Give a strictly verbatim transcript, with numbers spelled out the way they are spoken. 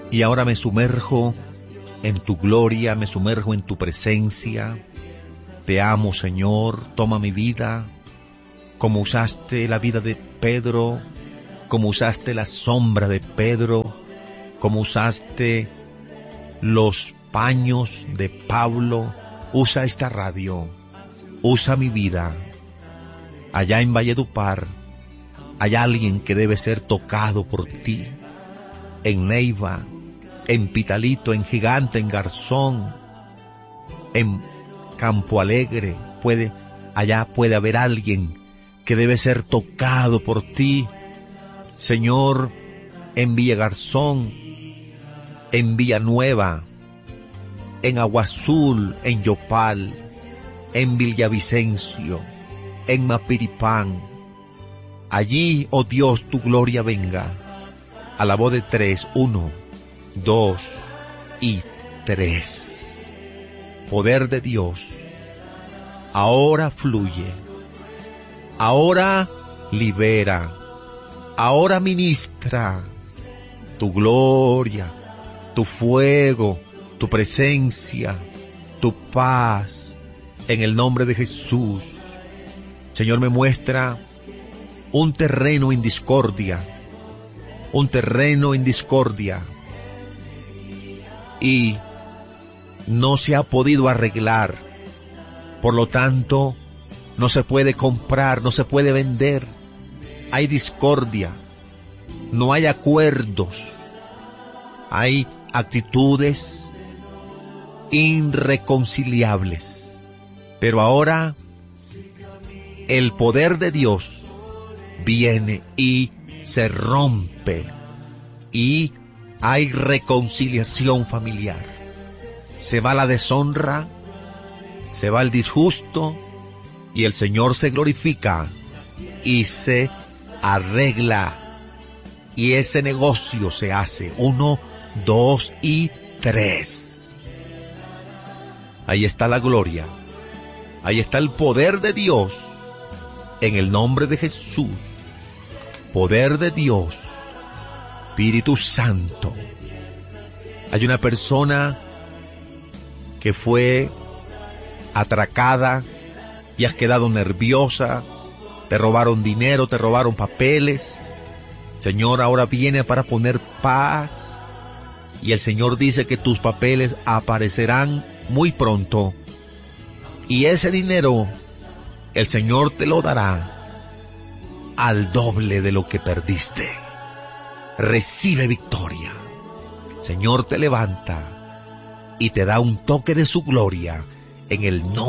Y ahora me sumerjo en tu gloria, me sumerjo en tu presencia. Te amo, Señor, toma mi vida, como usaste la vida de Pedro, como usaste la sombra de Pedro, como usaste los paños de Pablo. Usa esta radio, usa mi vida. Allá en Valledupar hay alguien que debe ser tocado por ti. En Neiva, en Pitalito, en Gigante, en Garzón, en Campo Alegre, puede, allá puede haber alguien que debe ser tocado por ti. Señor, en Villa Garzón, en Villanueva, en Agua Azul, en Yopal, en Villavicencio, en Mapiripán. Allí, oh Dios, tu gloria venga. A la voz de tres, uno, dos y tres. Poder de Dios, ahora fluye, ahora libera, ahora ministra tu gloria, tu fuego, tu presencia, tu paz, en el nombre de Jesús. Señor, me muestra un terreno en discordia, un terreno en discordia, y no se ha podido arreglar, por lo tanto, no se puede comprar, no se puede vender, hay discordia, no hay acuerdos, hay actitudes irreconciliables. Pero ahora el poder de Dios viene y se rompe y hay reconciliación familiar. Se va la deshonra, se va el disgusto y el Señor se glorifica y se arregla y ese negocio se hace. Uno, dos y tres. Ahí está la gloria, ahí está el poder de Dios, en el nombre de Jesús. Poder de Dios, Espíritu Santo. Hay una persona que fue atracada y has quedado nerviosa, te robaron dinero, te robaron papeles. Señor, ahora viene para poner paz y el Señor dice que tus papeles aparecerán muy pronto y ese dinero el Señor te lo dará al doble de lo que perdiste. Recibe victoria. El Señor te levanta y te da un toque de su gloria en el nombre